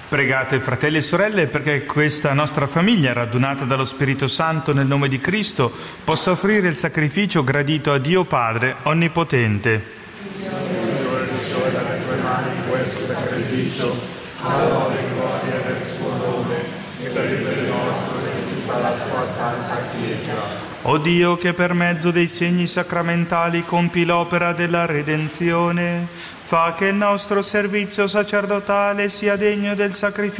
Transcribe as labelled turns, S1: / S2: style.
S1: Pregate, fratelli e sorelle, perché questa nostra famiglia, radunata dallo Spirito Santo nel nome di Cristo, possa offrire il sacrificio gradito a Dio Padre Onnipotente.
S2: Signore, ricevi dalle tue mani questo sacrificio, a lode e gloria del suo nome, e per il bene nostro e di tutta la sua santa Chiesa.
S1: O Dio, che per mezzo dei segni sacramentali compi l'opera della redenzione, fa che il nostro servizio sacerdotale sia degno del sacrificio